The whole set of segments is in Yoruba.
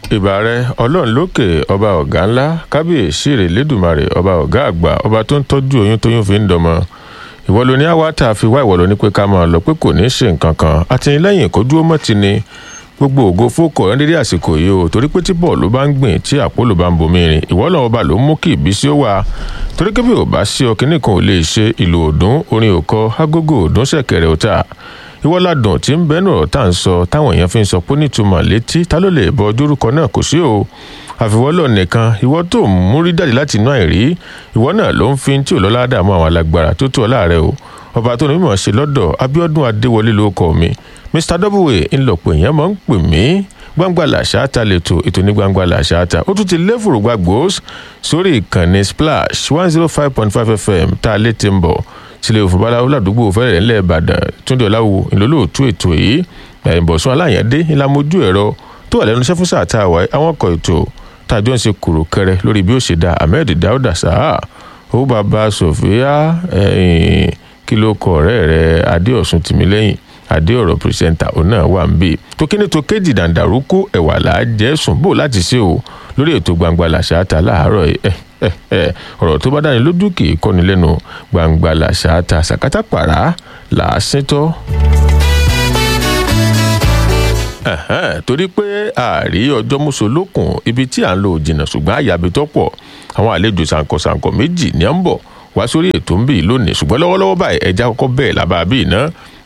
ìbà rẹ ọlọ́run lókè ọba ọ̀gá ńlá kábíyèsí rẹ̀ lẹ́dùmarè ọba ọ̀gá àgbà ọba tó ń tọ́jú oyún tóyún fi ń dọmọ ìwọ ló ní àwa tá a fi wá ìwọ ló ní pé ká máa lọ pé kò ní í ṣe nǹkan kan àtìlẹ́yìn kó dúró mọ́ ti ni gbogbo ògo fókò ẹ̀ ń dédé àsìkò yìí o torí pé tí bọ́ọ̀lù bá ń gbìn tí àpòlù bá ń bomi rìn ìwọ lọ́wọ́ bá ló mú kí ìbísí ó wà torí pé bí ò bá sí ọ kíní kan ò lè ṣe ìlú òdùn orin òkọ agogo òdùn ṣẹ̀kẹ̀rẹ̀ òta ìwọ ládùn tí ń bẹnu ọ̀rọ̀ tá à ń sọ táwọn èèyàn fi ń sọ pé nítumọ̀ létí ta ló lè bọ ojúrúkọ náà kò sí o àfiwọ́lọ̀ nìkan ìwọ tó mú rí jáde láti inú àìrí ìwọ náà ló ń fi tí ò lọ́lá dààmú àwọn alágbára tó tó ọ láàrẹ o ọba tó ní mímọ̀ ṣe lọ́dọ̀ Abíọ́dún Adéwọlé lórúkọ mi Mr. W ńlọpọ̀ èèyàn máa ń pè mí gbangba làṣà ta lẹ́tọ̀ ètò ní gbangba làṣà ta ó tún ti lẹ́fùrù gbàgbós sórí ìkànnì Splash 105.5 FM tá a lè ti ń bọ̀ sílẹ̀ òfin báláwo ládùúgbò fẹ́rẹ̀ ńlẹ̀ Ìbàdàn Túndé Ọláwo ìlólóòtú ètò yìí ìbọ̀sùn aláyàndé ìlàmójú ẹ̀rọ tó wà lẹ́nu iṣẹ́ fún sáà tá a wáyé àwọn ọkọ̀ ètò tájọ́ ń ṣe kùrù kẹrẹ lórí bí ó ṣe dá Ahmed Dauda Saha ó bàbá Sofia kí ló kọ ọ̀rẹ́ rẹ̀ Adéọ̀sùn Tìmílẹ́yìn Adéọ̀rọ̀ pírẹsẹ̀ntà òun náà wà ń bì tó kíní tó kéjì dàǹdàrúkú ẹ̀wà làá jẹ́ sùn bò láti ṣe o lórí ètò gbangba làṣà ta láàárọ̀ ọ̀rọ̀ tó bá dáni lójú kì í kọ́ni lẹ́nu gbangba làṣà ta sàkátà pàrà làá síntọ́. Torí pé ààrí ọjọ́ mùsùlùkùn ibi tí à ń lò jìnnà ṣùgbọ́n àyàbí tó pọ̀ àwọn àlejò sànkọ̀sànkọ̀ méjì ní à ń bọ̀ wá sórí ètò ń bì lónìí ṣùgbọ́n lọ́wọ́lọ́wọ́ báyìí ẹja kọ́kọ́ bẹ́ẹ̀ lábàá bíi ná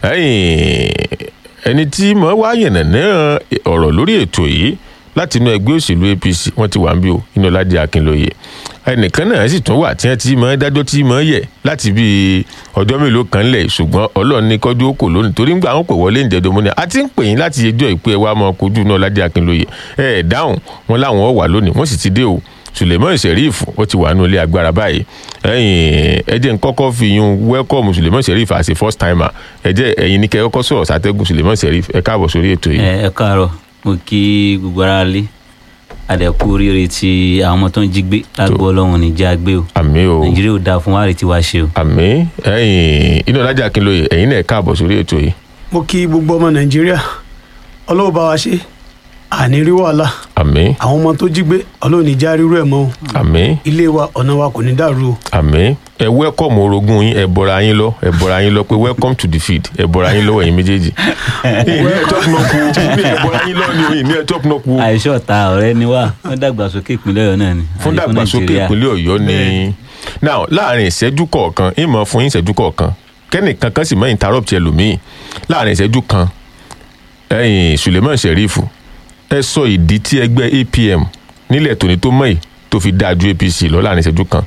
ẹni tí mo wá yànnà náà ọ̀rọ̀ lórí ètò yìí láti inú ẹgbẹ́ òṣèlú APC wọ́n ti wà ń bí o Inúọládé Akínlóye ẹnìkan náà sì tún wà tí wọ́n ti mọ̀ dájọ́ tí mọ̀ yẹ̀ láti bí ọjọ́ mélòó kan lẹ̀ ṣùgbọ́n Ọlọ́run ní kọ́jú ó kò lónìí torí ńgbà àwọn pè wọlé ìjẹ́jọ́ mọ́ ni a ti ń pè yín láti ẹjọ́ ìpè wa mọ́ kojú Inúọládé Akínlóye dáhùn wọn láwọn wà lónìí wọ́n sì ti dé o Suleiman Sheriff ó ti wà nínú ilé agbára báyìí ẹ jẹ́ n kọ́kọ́ fi yún welcome Suleiman Sheriff as a first timer ẹ jẹ́ ẹ̀yin ní kẹ́ kọ́kọ́ sọ̀rọ̀ sátẹ́gùn Suleiman Sheriff ẹ káàbọ̀ sórí ètò yìí. ẹ káàárọ̀ mo kí gbogbo ara lé àdẹ̀kú oríire tí àwọn ọmọ tó ń jí gbé lágbo Ọlọ́run ní já gbé o àmín o Nàìjíríà ò dáa fún wa tí wàá ṣe o. àmín Inúọládé Akínlóye ẹ̀yin náà káàbọ̀ sórí ètò yìí. mo kí gbogbo ọmọ Nàìjíríà Ọlọ́run bá wa ṣe àní rí wàhálà àmín àwọn ọmọ tó jí gbé Ọlọ́run ní já rírú ẹ̀ mọ́ o àmín ilé wa ọ̀nà wa kò ní dàrú o. àmín ẹ welcome orogún yín ẹ bọ́ra yín lọ pé welcome to the field ẹ bọ́ra yín lọ́wọ́ ẹ̀yin méjèèjì. ìní ẹ̀ tọ́pù náà kú ẹ bọ́ra yín lọ́wọ́ ni ìní ẹ̀ tọ́pù náà kú. àìsàn ọ̀tá ọ̀rẹ́ ni wá fún dàgbàsókè ìpínlẹ̀ Ọ̀yọ́ náà ni. fún dàgbàsókè ìpínlẹ̀ Ọ̀yọ́ ni now láàrin ìṣẹ́jú kọ̀ọ̀kan ìmọ̀ fún ìṣẹ́jú kọ̀ọ̀kan kẹ́nìkan kan sì mọ́ interrupt ẹlòmíì láàrin ìṣẹ́jú kan Suleiman Sheriff ẹ sọ ìdí tí ẹgbẹ́ APM nílẹ̀ tòní tó mọ̀ yìí tó fi dáa ju APC lọ láàrin ìṣẹ́jú kan.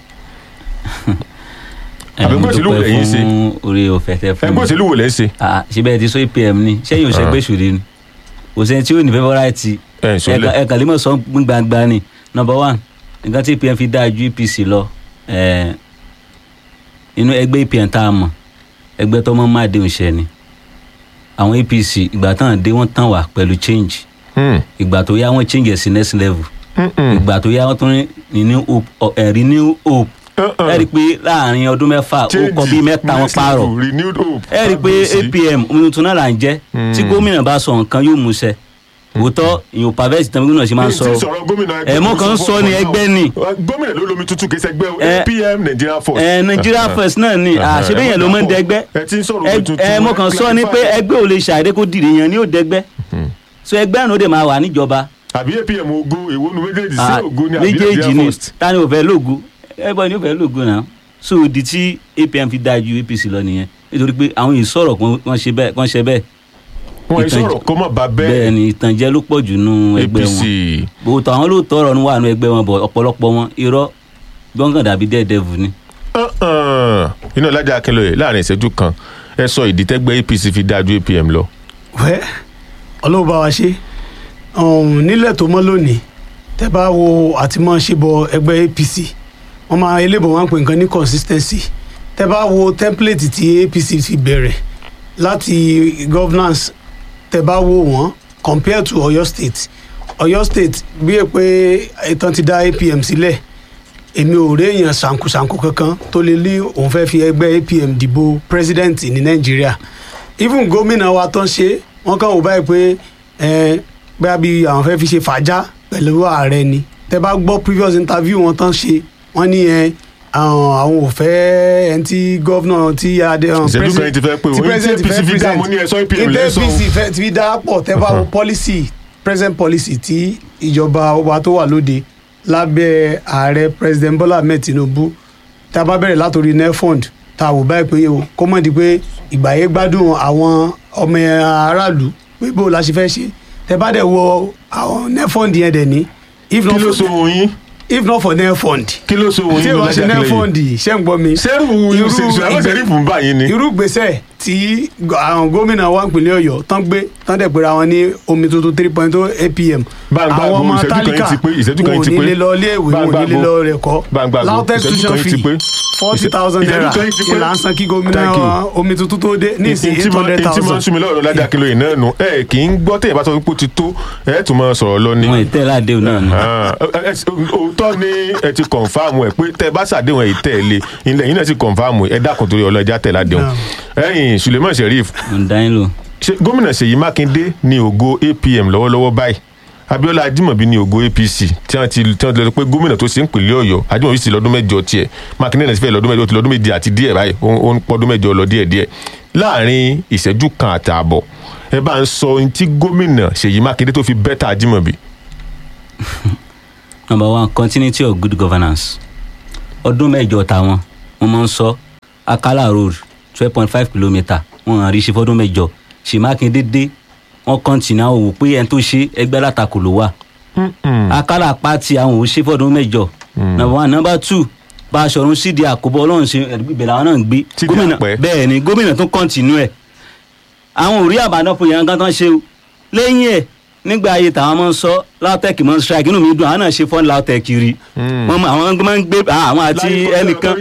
àbẹ̀gbẹ́ òṣèlú wò lẹ́yìn ṣe orí ọ̀fẹ́ tẹ fún mi. ẹgbẹ́ òṣèlú wò lẹ́yìn ṣe. síbẹ̀ ti sọ APM ni sẹ́yìn òṣègbè ṣùrí ni òṣèlú tí ó ní fẹ́fọ́ráìtì ẹ̀ka lè mọ̀ sọ gbangba ni number one nǹkan tí APM fi dáa ju APC lọ inú ẹgbẹ́ APM tá a mọ̀ ẹgbẹ́ tó mọ́ máa déhùn ṣẹ ni àwọn APC ìgbà tán dé wọ́n tàn wá pẹ̀lú change ìgbà tó yá wọ́n change sí next level ìgbà tó yá wọ́n tún renew hope ẹ rí i pé láàrin ọdún mẹ́fà ó kọ bí mẹ́ta wọn pààrọ̀ ẹ rí i pé APM omi tuntun náà là ń jẹ́ tí gómìnà bá sọ nǹkan yóò mú ṣẹ òótọ́ ìyóò pàvẹ́sì tán gómìnà ṣe máa ń sọ ẹ̀mọ́ kan sọ ní ẹgbẹ́ ni gómìnà ló lomi tuntun kì í ṣẹgbẹ́ APM Nigeria First Nigeria First náà ni àṣebéyàn ló máa ń dẹgbẹ́ ẹ̀mọ́ kan sọ ni pé ẹgbẹ́ ò lè ṣàdé kó dìde yẹn ni ó dẹgbẹ́ so ẹgbẹ́ àná ó dẹ̀ máa wà níjọba. àbí APM ogo èwo nu méjèèjì sí ogo ni àbí méjèèjì ni tani ò fẹ́ lógo ẹgbẹ́ ni ò fẹ́ lógo náà so ìdí tí APM fi dáa ju APC lọ nìyẹn nítorí pé àwọn yìí sọ̀rọ̀ wọ́n ṣe bẹ́ẹ̀ wọ́n yìí sọ̀rọ̀ kó mọ̀ bá bẹ́ẹ̀. bẹ́ẹ̀ ni ìtànjẹ ló pọ̀ jù nù ẹgbẹ́ wọn bòtò àwọn lóòótọ́ ọ̀rọ̀ wà nù ẹgbẹ́ wọn bọ̀ ọ̀pọ̀lọpọ̀ wọn irọ́ gbọ̀ngàn dàbí dẹ́ẹ̀dẹ́vù ni. Inúọládé Akínlóye láàrin ìṣẹ́jú kan ẹ sọ ìdí tẹ́gbẹ́ APC fi dáa ju APM lọ. wẹ́ẹ́ Ọlọ́run bá wa ṣe nílẹ̀ tó mọ́ lónìí tẹ́ bá wo àtìmọ́ ṣe bọ ẹgbẹ́ APC wọ́n máa elébo wọn pè nǹkan ní consistency tẹ́ bá wo template tí APC fi bẹ̀rẹ̀ láti governance tẹ́ bá wo wọn compared to Ọ̀yọ́ state bí ẹ pé ìtàn ti dá APM sílẹ̀ èmi ò rí èèyàn ṣàǹkùṣàǹkù kankan tó lè lé òun fẹ́ fi ẹgbẹ́ APM dìbò president ní Nàìjíríà even gómìnà wa tán ṣe wọ́n kàn wò báyìí pé bóyá bí àwọn fẹ́ fi ṣe fàájà pẹ̀lú ààrẹ ni tẹ́ bá gbọ́ previous interview wọn tán ṣe wọ́n ní àwọn ò fẹ́ ẹni tí gọ́vnà tí ìṣẹ́jú kan ti fẹ́ pé òun tí APC fi dá mú ní ẹ̀sọ́ APM lẹ́sọ̀ APC fi dá pọ̀ tẹ́ bá wo policy present policy tí ìjọba ọba tó wà lóde lábẹ́ ààrẹ president Bola Ahmed Tinubu tá a bá bẹ̀rẹ̀ látòrí nefund tá a wò báyìí pé o kó mọ̀ di pé ìgbà yẹn gbádùn àwọn ọmọ aráàlú pé bó la ṣe fẹ́ ṣe tẹ́ bá dẹ̀ wo àwọn nefund yẹn dẹ̀ ní. kí ló so òun yín. if not for nefund. kí ló so òun yín ló ṣe nefund ṣé ń gbọ́ mi. sẹ́rù sẹ́rífù ń bá yín ni. irú gbèsè tí àwọn gómìnà wa ìpínlẹ̀ Ọ̀yọ́ tán gbé tán dẹ̀ pera wọn ní omi tuntun 3.0 APM. àwọn ọmọ tálíkà wọn ò ní lè lọ ilé ìwé wọn ò ní lè lọ rẹ̀ kọ́. LAUTECH tuition fee 40,000 naira ìlà ń san kí gómìnà omi tuntun tó dé ní ìsìn 800,000. tí mo ń súnmi lọ́rọ̀ Ládé Akínlóye náà nù ẹ kì í gbọ́ tẹ̀yìn bá sọ pé ó ti tó ẹ tún máa sọ̀rọ̀ lọ ni. wọn ìtẹ́ ládéhùn náà ni. òótọ́ ni ẹ ti kọ̀nfàmù ẹ pé tẹ bá ṣàdéhùn ẹ ìtẹ́ ẹ lé ilẹ̀ yìí náà ti kọ̀nfàmù ẹ dákun torí ọlọ́jà tẹ̀ ládéhùn. ẹ̀yin Suleiman Sheriff gómìnà Ṣèyí Mákindé ní ògo APM lọ́wọ́lọ́wọ́ báyìí Abíọ́lá Ajímọ̀bí ní ògo APC tí wọ́n ti lọ pé gómìnà tó ṣe ń pínlẹ̀ Ọ̀yọ́ Ajímọ̀bí sì lọ́dún mẹ́jọ tiẹ̀ Mákindé náà sì fẹ́ lọ́dún mẹ́jọ ti lọ́dún méje àti díẹ̀ báyìí ó ń pọ́dún mẹ́jọ lọ díẹ̀ láàrin ìṣẹ́jú kan àtààbọ̀ ẹ bá ń sọ ohun tí gómìnà Ṣèyí Mákindé tó fi bẹ́tà Ajímọ̀bí. Number 1, continuity of good governance. Ọdún mẹ́jọ tàwọn wọ́n máa ń sọ Akala road 12.5 kilometre wọ́n hàn rí ṣe fọ́dún mẹ́jọ Ṣèyí Mákindé dé wọ́n kọ́ntínú àwọn òwò pé ẹni tó ṣe ẹgbẹ́ látakò ló wà. Akala pàtì àwọn òwò ṣe fọ́dún mẹ́jọ. Number 1. Number 2, Báṣọ̀run Sídìí Àkóbọ̀ Ọlọ́run ṣe ibẹ̀ làwọn náà ń gbé. Bẹ́ẹ̀ ni gómìnà tún kọ́ntínú ẹ̀. Àwọn òrí àbádọ́pọ̀ yẹn kan tán ṣe lẹ́yìn ẹ̀ nígbà ayé tàwọn máa ń sọ LAUTECH máa ń strike inú mi dùn àwọn náà ṣe fọ́n LAUTECH rí àwọn máa ń gbé àwọn àti ẹnìkan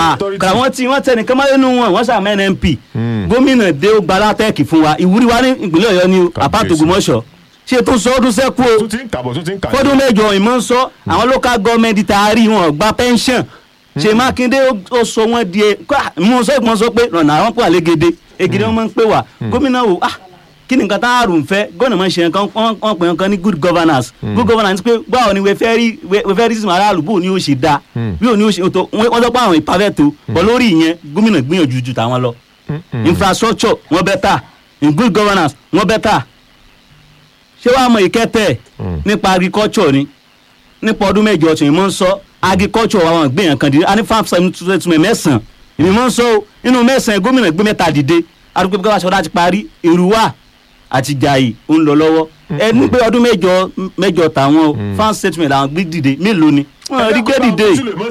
wọ́n tẹ nìkan máa nínú wọn wọ́n sàmẹ́ NNP gómìnà dé ó gba LAUTECH fún wa ìwúrí wa ní ìpínlẹ̀ Ọ̀yọ́ ni àpáàtò Ògbómọ̀ṣọ́ ṣe tó sọ ọdún sẹ́kù o fọ́dún mẹ́jọ ìmọ̀ ń sọ àwọn local government taari wọn gba pension Ṣèyí Mákindé ó sọ wọn di mú sọ pé rọ̀nà àwọn pọ̀ àlégede egede wọn máa ń pè wá gómìnà wò kí ni nǹkan tá a rò ń fẹ́ gómìnà máa ń ṣe nǹkan wọ́n pè nǹkan ní good governance good governance pé báwo ni wẹ́fẹ́ rí sísun aráàlú bó ni ó ṣe dá bí ò ní ó ṣe tó wọ́n sọ pé àwọn ìpàfẹ́ tó bọ̀ lórí ìyẹn gómìnà gbìyànjú ju tàwọn lọ infrastructure wọ́n better in good governance wọ́n better ṣé wàá mọ ìkẹtẹ nípa agriculture ni nípa ọdún mẹ́jọ ọ̀tún ìmọ̀ ń sọ agriculture àwọn gbìyànjú kan dìde a ní farm mẹ́sàn-án ìmọ̀ ń sọ inú mẹ́sàn-án gómìnà gbé mẹ́ta dìde arúgbó bí káwáṣọ láti parí Èrúwà àti Jàyè ó ń lọ lọ́wọ́ ẹni pé ọdún mẹ́jọ tàwọn fan statement àwọn gbé dìde mélòó ni wọ́n rí gbé dìde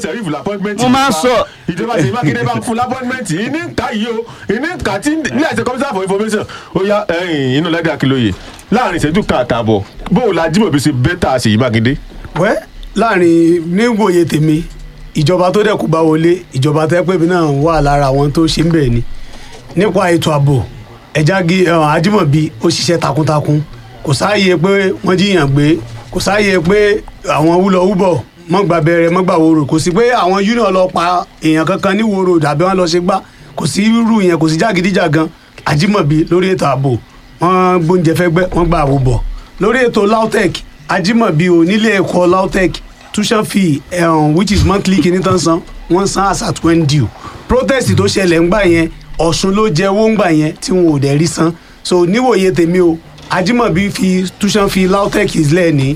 mo máa ń sọ. ìjọba Ṣèyí Mákindé bá ń fún lápọ́ìntmẹ́ǹtì ìní ń ta yìí o ìní ń kà tí ní àti commissioner for information ó yá inú Ládé Akínlóye láàrin ìṣẹ́jú kan àtààbọ̀ bóun la Ajímọ̀bí ṣe bẹ́tà Ṣèyí Mákindé. wẹ́ láàrin níwòye tèmi ìjọba tó dẹ̀ kú bá wọlé ìjọba tẹ́ pé mi náà wà lára àwọn tó ṣe ń bẹ̀ ni nípa ètò ààbò ẹ̀jági Ajímọ̀bí ó ṣiṣẹ́ takuntakun kò sáàyè pé wọ́n jíyàn gbé kò sáàyè pé àwọn wúlọ̀ mọ́gbà bẹ̀rẹ̀ mọ́gbà wòrò kò sí pé àwọn union lọ pa èèyàn kankan ní wòrò dàbí wọ́n lọ ṣe gbá kò sí irú yẹn kò sí jàgídíjàgan Ajímọ̀bí lórí ètò ààbò wọ́n gbóúnjẹ fẹ́gbẹ́ wọ́n gbà àwò bọ̀ lórí ètò LAUTECH Ajímọ̀bí ò nílé ẹ̀kọ́ LAUTECH tuition fee which is monthly kìíní tán san wọ́n san as at when due protest tó ṣẹlẹ̀ ńgbà yẹn Ọ̀ṣun ló jẹ owó ńgbà yẹn tí wọn ò dẹ̀ rí san so níwòye tèmi o Ajímọ̀bí fi tuition fee LAUTECH isle ní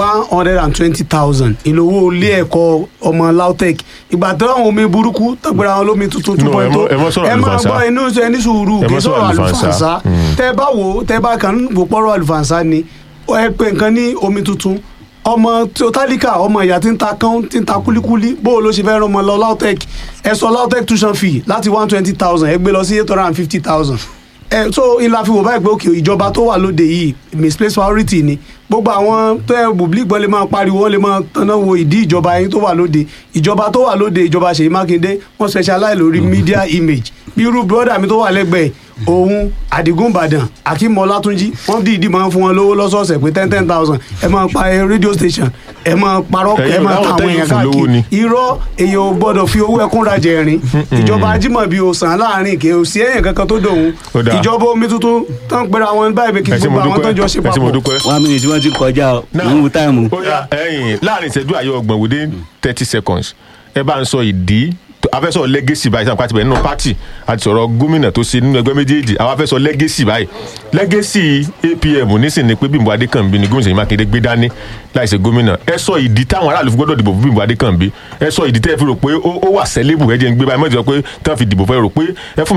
120,000 ìlówó ilé ẹ̀kọ́ ọmọ LAUTECH ìgbà tó àwọn omi burúkú tọ́gbẹ̀rẹ̀ àwọn olómi tuntun 2.0 ẹ máa gbọ́ inú ẹni sùúrù kì í sọ̀rọ̀ àlùfànṣá tẹ́ bá kàn ń gbòpọ̀rọ̀ àlùfànṣá ni ẹ pé nǹkan ní omi tuntun ọmọ tálíkà ọmọ ìyá tí ń ta kán tí ń ta kúlíkúlí bó ló ṣe fẹ́ rán ọmọ lọ LAUTECH ẹ sọ LAUTECH tuition fee láti 120,000 ẹ gbé lọ sí 850,000 so ìlà fi wò báyìí pé òkè ìjọba tó wà lóde yìí misplaced priority ni gbogbo àwọn tó ẹ bùbílì gbọ́n lè máa pariwo lè máa tanná wo ìdí ìjọba yín tó wà lóde ìjọba Ṣèyí Mákindé wọ́n specialize lórí media image bí irú brother mi tó wà lẹ́gbẹ̀ẹ́ òun Àdìgún Ìbàdàn Akeem Ọlátúnjí wọ́n dìídì máa ń fún wọn lówó lọ́sọ̀ọ̀sẹ̀ pé 10,000 ẹ máa pa rédíò station ẹ máa parọ́ ẹ máa ta àwọn èèyàn káàkiri irọ́ èèyàn ò gbọ́dọ̀ fi owó ẹkún rajà ẹ̀rín ìjọba Ajímọ̀bí ò sàn láàrin kì í sí èèyàn kankan tó dòun ìjọba omi tuntun tán pera wọn báyìí kí gbogbo àwọn tó ń jọ ṣe papọ̀. 1 minute wọ́n ti kọjá ń wú táìmù. láàrin ìṣẹ́jú àyè ọgbọ̀n within 30 seconds ẹ bá ń sọ ìdí afẹ́sọ̀ legacy báyìí sáà pàtìbẹ̀ nínú pátì àti sọ̀rọ̀ gómìnà tó ṣe nínú ẹgbẹ́ méjèèjì àwọn afẹ́sọ̀ legacy báyìí legacy APM nísìnyí ni pé Bímbọ́ Adékànbí ni gómìnà Ṣèyí Mákindé gbé dání láìsí gómìnà ẹ sọ ìdí táwọn aráàlú fi gbọ́dọ̀ dìbò fún Bímbọ́ Adékànbí ẹ sọ ìdí tẹ́ ẹ fi rò pé ó wà sẹ́lẹ̀bù ẹ jẹ́ ń gbé báyìí mọ́tò pé tí wọ́n fi dìbò fẹ́ rò pé ẹ fún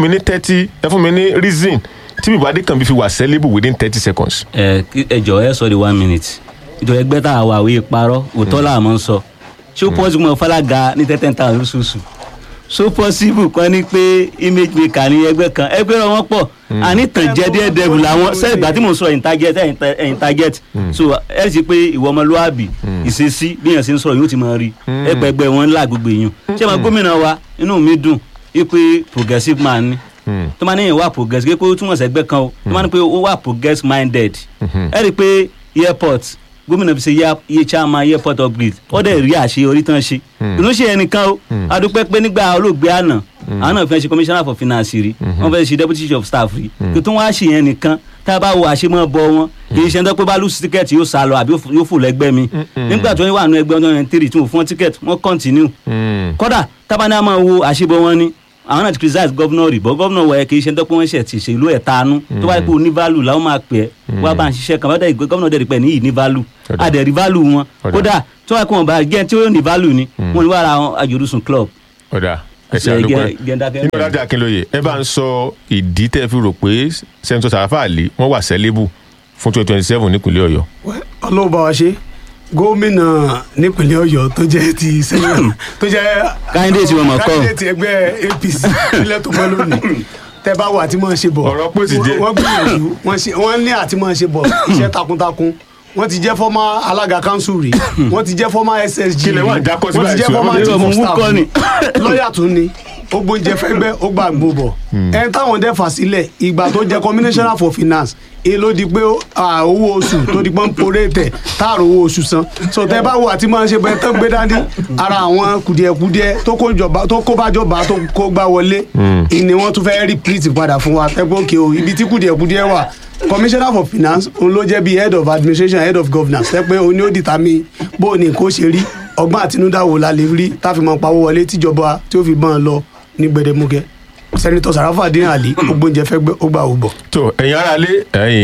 mi ní reason tí Bímbọ́ Adékànbí fi wà sẹ́lẹ̀bù within 30 seconds. ẹ jọ ẹ sọ di 1 minute ìjọba ẹgbẹ́ tá a wà wí parọ́ òótọ́ làmọ́ ń sọ ṣé ó pọ́sibú mọ́ fálága ní 10,000 lóṣooṣù so possible kan ní pé image maker ní ẹgbẹ́ kan ẹgbẹ́ wọn pọ̀ àní tàn jẹ́ díẹ̀ dẹ́bù làwọn sẹ́gbà tí mò ń sọ ẹ̀yìn target so ẹ sì pé ìwọ ọmọlúwàbí ìṣesí bí èèyàn ṣe ń sọ̀rọ̀ yóò ti máa rí ẹgbẹ̀gbẹ̀ wọn ńlá gbogbo èèyàn ṣé máa gómìnà wa inú mi dùn pé progressive man ni tó máa ní ìwà progressive pé ó túmọ̀ sí ẹgbẹ́ kan o tó máa ní pé ó wà progressive minded ẹ rí i pé airport gómìnà fi ṣe iye chairman airport upgrade ó dẹ̀ rí àṣeyọrí tán ṣe ìlú ṣe ẹnìkan o adúpẹ́ pé nígbà olóògbé àná àwọn náà fẹ́ ṣe commissioner for finance rí wọ́n fẹ́ ṣe deputy chief of staff rí kí tó wá ṣe yẹn nìkan tá a bá wo àṣemọ́ bọ wọn kì í ṣe ẹni tó pé bá lù sí tíkẹ́ẹ̀tì yóò sá lọ àbí yóò fò lẹ́gbẹ́ mi nígbà tó wà nù ẹgbẹ́ ọdún 3 tí mo fún tíkẹ́ẹ̀tì wọ́n continue kódà tábà náà máa wo àṣebọ wọn ni àwọn náà ti criticize governor rí bọ́ governor wọ̀ ẹ́ kì í ṣe tó pé wọ́n ṣe ti ṣe ìlú ẹ̀ tánú tó bá yẹ pé o ní value làwọn máa pè é wá bá ń ṣiṣẹ́ kan bá dẹ̀ governor dẹ̀ rí pẹ̀ níyì ní value àdẹ̀ rí value wọn kódà tó wà kó wọn bá gẹ́ tí ó ní value ni wọn ni wàá ra àwọn àjòrúsùn club. ọ̀dà ẹ̀sìn àdúgbò nínú ọ̀dà Akínlóye ẹ bá ń sọ ìdí tẹ́ fi rò pé Senator Sarafa Ali wọ́n wà sẹ́lẹ̀bù fún 2027 nípìnlẹ̀ Ọ̀yọ́. Ọlọ́run bá wa ṣe gómìnà nípìnlẹ̀ Ọ̀yọ́ tó jẹ́ ti sẹ́yìn tó jẹ́ káyọ̀dé tí wọ́n mọ̀ kọ́ káyọ̀dé ẹgbẹ́ APC nílẹ̀ tó mọ́ lónìí tẹ́ bá wà àti máa ṣe bọ̀ ọ̀rọ̀ pé ti jẹ́ wọ́n gbìyànjú wọ́n ní àti máa ṣe bọ̀ iṣẹ́ takuntakun wọ́n ti jẹ́ fọ́mà alága council rí wọ́n ti jẹ́ fọ́mà SSG rí wọ́n ti jẹ́ fọ́mà chief of staff lọ́ọ̀yà tún ni ó gbóúnjẹ fẹ́gbẹ́ ó gbà gbòbọ̀ ẹni táwọn dẹ́ fà sílẹ̀ ìgbà tó jẹ́ commissioner for finance èyí ló di pé owó oṣù tó di pọ́n poré tẹ̀ táàrò owó oṣù san so tẹ́ bá wo àti máa ń ṣe bẹ́ẹ̀ tán gbé dání ara àwọn kùdìẹ̀kùdìẹ̀ tó kó bájọba tó kó gbá wọlé ni wọ́n tún fẹ́ repeat padà fún wa tẹ́gbọ́n kí o ibi tí kùdìẹ̀kùdìẹ̀ wà commissioner for finance òun ló jẹ́ bí head of administration head of governance tẹ́ pé òun ni ó determine bó ni nǹkan ó ṣe rí ọgbọ́n àtinúdá wo la lè rí táfi máa pawó wọlé tíjọba tí ó fi bọ́n lọ ní gbẹdẹmukẹ Senator Sarafa Ali ogbóúnjẹ fẹ́ gbé ó gbà ó bọ̀. tó ẹ̀yin aráalé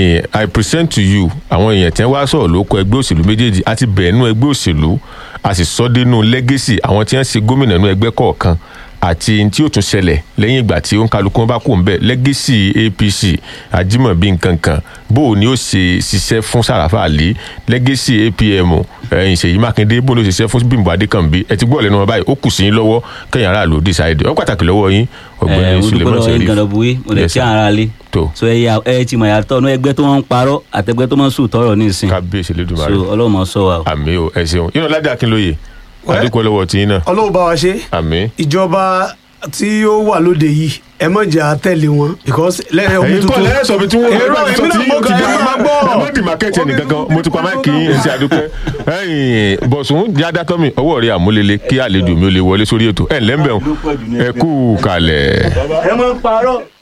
I present to you àwọn èèyàn tí wọ́n wá sọ̀rọ̀ lóko ẹgbẹ́ òṣèlú méjèèjì àti bẹ̀rẹ̀ nínú ẹgbẹ́ òṣèlú a sì sọ dénú legacy àwọn tí wọ́n ṣe gómìnà nínú ẹgbẹ́ kọ̀ọ̀kan àti tí yóò tún ṣẹlẹ̀ lẹ́yìn ìgbà tí ó ń kálukú wọn bá kó ń bẹ̀ legacy APC Ajímọ̀bí nkankan bó o ní ó ṣe ṣiṣẹ́ fún Sarafa Ali legacy APM Ṣèyí Mákindé bó o ní ó ṣiṣẹ́ fún Bímbọ́ Adékànbí ẹ ti gbọ́ lẹ́nu wọn báyìí ó kù sí yín lọ́wọ́ kẹ́yìn aráàlú decide ó pàtàkì lọ́wọ́ yín ọ̀gbẹ́ni Suleiman Sheriff mo lè kí ara lé so ẹ ti mọ̀ yàtọ̀ ní ẹgbẹ́ tó ń parọ́ àtẹgbẹ́ tó ń sùn tọrọ ní ìsìn kábíyèsí Elédùmarè so Ọlọ́run sọ wa. àmín o ẹ ṣeun yín Ládé Akínlóye adúpẹ́ lọ́wọ́ tí yín náà. Ọlọ́run bá wa ṣe àmín. ìjọba tí ó wà lóde yìí ẹ má jẹ́ àtẹ̀lé wọn because lẹ́yìn omi tuntun ẹ̀yin kọ́ lẹ́yìn sọ̀bi tí wọ́n èrò èmi náà mo kàn ẹ́ máa gbọ́ ẹ má dì mákẹ́tì ẹnìkan kan mo ti pa máìkì yín ẹ ṣé àdúpẹ́ ẹ̀yin Bọ̀sùn jẹ́ adátọ́mì ọwọ́ rẹ̀ àmúlélẹ̀ kí àlejò mi ò lè wọlé sórí ètò ẹ̀ ńlẹ́ ń bẹ̀ ẹ kú kalẹ̀. ẹ má parọ́.